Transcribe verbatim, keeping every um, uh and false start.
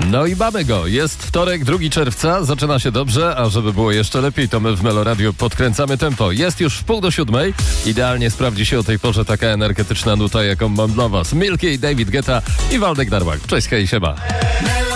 No i mamy go. Jest wtorek, drugiego czerwca, zaczyna się dobrze, a żeby było jeszcze lepiej, to my w Meloradiu podkręcamy tempo. Jest już w pół do siódmej. Idealnie sprawdzi się o tej porze taka energetyczna nuta, jaką mam dla was. Milky, David Guetta i Waldek Darłak. Cześć, hej, siema.